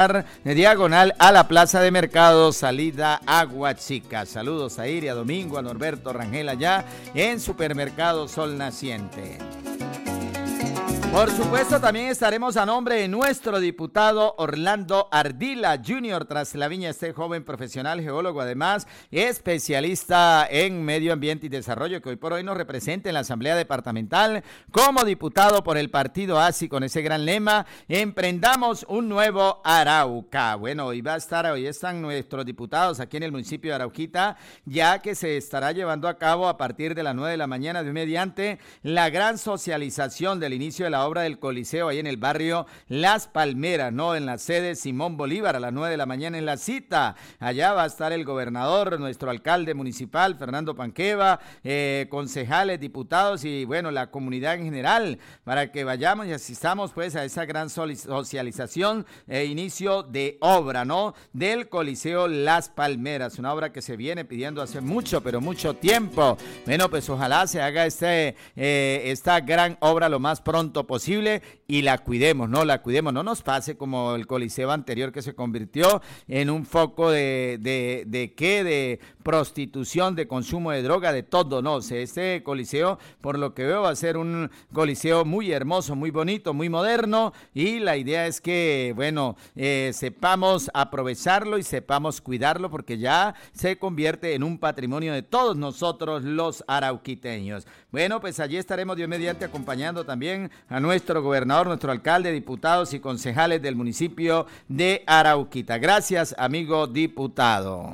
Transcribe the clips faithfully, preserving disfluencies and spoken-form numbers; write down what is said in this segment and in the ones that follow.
diagonal a la Plaza de Mercado, salida Agua Chica. Saludos a Iria, Domingo, a Norberto Rangel allá en Supermercado Sol Naciente. Por supuesto, también estaremos a nombre de nuestro diputado Orlando Ardila junior tras la viña. Este joven profesional geólogo, además especialista en medio ambiente y desarrollo, que hoy por hoy nos representa en la Asamblea Departamental como diputado por el partido A S I, con ese gran lema: emprendamos un nuevo Arauca. Bueno, hoy va a estar, hoy están nuestros diputados aquí en el municipio de Arauquita, ya que se estará llevando a cabo a partir de las nueve de la mañana de mediante la gran socialización del inicio de la obra del Coliseo ahí en el barrio Las Palmeras, ¿no? En la sede Simón Bolívar, a las nueve de la mañana en la cita. Allá va a estar el gobernador, nuestro alcalde municipal, Fernando Panqueva, eh, concejales, diputados y, bueno, la comunidad en general, para que vayamos y asistamos, pues, a esa gran socialización e inicio de obra, ¿no? Del Coliseo Las Palmeras, una obra que se viene pidiendo hace mucho, pero mucho tiempo. Bueno, pues ojalá se haga este, eh, esta gran obra lo más pronto posible y la cuidemos, ¿no? La cuidemos, no nos pase como el Coliseo anterior, que se convirtió en un foco de, de, de qué, de prostitución, de consumo de droga, de todo, ¿no? Este Coliseo, por lo que veo, va a ser un Coliseo muy hermoso, muy bonito, muy moderno, y la idea es que, bueno, eh, sepamos aprovecharlo y sepamos cuidarlo, porque ya se convierte en un patrimonio de todos nosotros los arauquiteños. Bueno, pues allí estaremos Dios mediante acompañando también a nuestro gobernador, nuestro alcalde, diputados y concejales del municipio de Arauquita. Gracias, amigo diputado.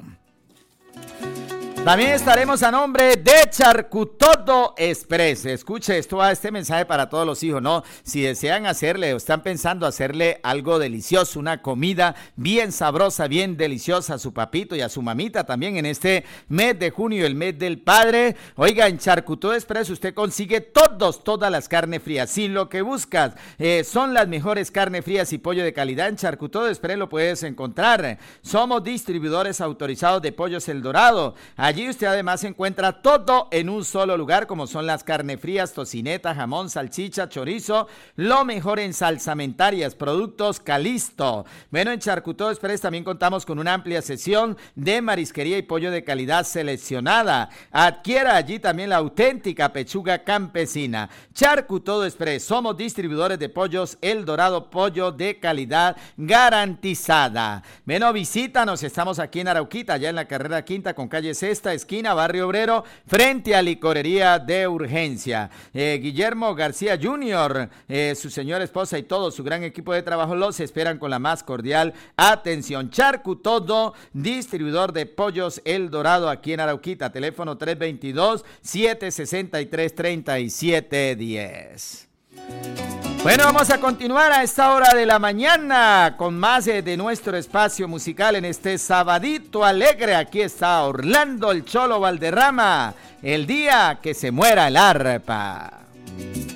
También estaremos a nombre de Charcutodo Express. Escuche esto, a este mensaje para todos los hijos, ¿no? Si desean hacerle o están pensando hacerle algo delicioso, una comida bien sabrosa, bien deliciosa a su papito y a su mamita también en este mes de junio, el mes del padre. Oiga, en Charcutodo Express usted consigue todos, todas las carnes frías. Si lo que buscas eh, son las mejores carnes frías y pollo de calidad, en Charcutodo Express lo puedes encontrar. Somos distribuidores autorizados de Pollos El Dorado. Allí Allí usted además encuentra todo en un solo lugar, como son las carnes frías, tocineta, jamón, salchicha, chorizo, lo mejor en salsamentarias, productos Calisto. Bueno, en Charcutodo Express también contamos con una amplia sesión de marisquería y pollo de calidad seleccionada. Adquiera allí también la auténtica pechuga campesina. Charcutodo Express, somos distribuidores de Pollos El Dorado, pollo de calidad garantizada. Bueno, visítanos, estamos aquí en Arauquita, allá en la carrera quinta con calle Sexta, esquina Barrio Obrero, frente a Licorería de Urgencia. Eh, Guillermo García junior, eh, su señora esposa y todo su gran equipo de trabajo los esperan con la más cordial atención. Charcutodo, distribuidor de Pollos El Dorado aquí en Arauquita. Teléfono tres veintidós, siete sesenta y tres, treinta y siete diez. Bueno, vamos a continuar a esta hora de la mañana con más de, de nuestro espacio musical en este sabadito alegre. Aquí está Orlando el Cholo Valderrama, el día que se muera el arpa.